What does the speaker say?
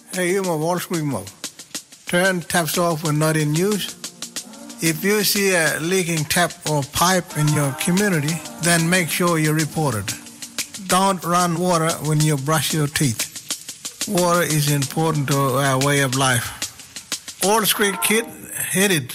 Hey, you Wall Street mo. Turn taps off when not in use. If you see a leaking tap or pipe in your community, then make sure you report it. Don't run water when you brush your teeth. Water is important to our way of life. Wall Street kid hit it